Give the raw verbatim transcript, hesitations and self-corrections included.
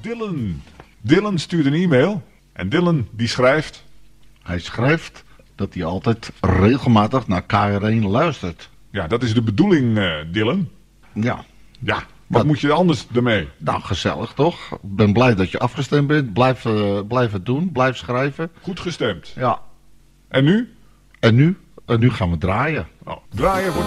Dylan. Dylan stuurt een e-mail. En Dylan die schrijft... Hij schrijft dat hij altijd regelmatig naar K R één luistert. Ja, dat is de bedoeling, uh, Dylan. Ja. Ja, wat Dat- moet je anders ermee? Nou, gezellig toch? Ik ben blij dat je afgestemd bent. Blijf, uh, blijf het doen. Blijf schrijven. Goed gestemd. Ja. En nu? En nu? En nu gaan we draaien. Oh, draaien voor